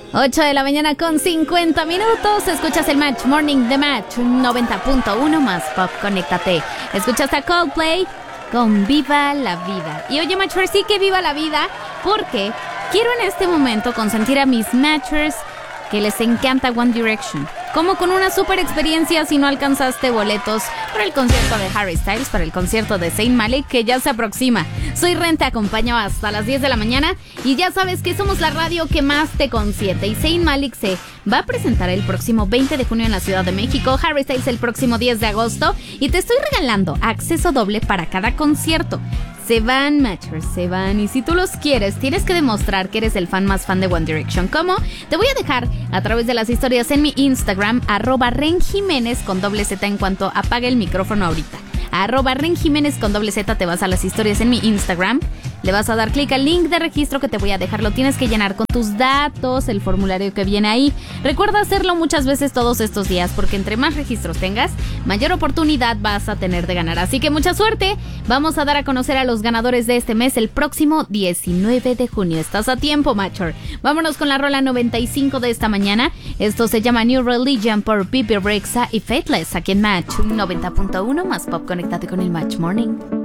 8 de la mañana con 50 minutos. Escuchas el Match Morning de Match 90.1 más pop. Conéctate. Escuchas a Coldplay con Viva la Vida. Y oye, Matcher, sí que viva la vida, porque quiero en este momento consentir a mis Matchers que les encanta One Direction. Como con una super experiencia si no alcanzaste boletos para el concierto de Harry Styles, para el concierto de Zayn Malik, que ya se aproxima. Soy Ren, te acompaño hasta las 10 de la mañana y ya sabes que somos la radio que más te consiente. Y Zayn Malik se va a presentar el próximo 20 de junio en la Ciudad de México, Harry Styles el próximo 10 de agosto y te estoy regalando acceso doble para cada concierto. Se van, Matchers, se van. Y si tú los quieres, tienes que demostrar que eres el fan más fan de One Direction. ¿Cómo? Te voy a dejar a través de las historias en mi Instagram, @renjiménez con doble Z en cuanto apague el micrófono ahorita. @renjiménez con doble Z, te vas a las historias en mi Instagram. Le vas a dar clic al link de registro que te voy a dejar. Lo tienes que llenar con tus datos, el formulario que viene ahí. Recuerda hacerlo muchas veces todos estos días, porque entre más registros tengas, mayor oportunidad vas a tener de ganar. Así que mucha suerte. Vamos a dar a conocer a los ganadores de este mes el próximo 19 de junio. Estás a tiempo, Matcher. Vámonos con la rola 95 de esta mañana. Esto se llama New Religion por Bibi Rexha y Faithless aquí en Match 90.1 más pop. Conéctate con el Match Morning.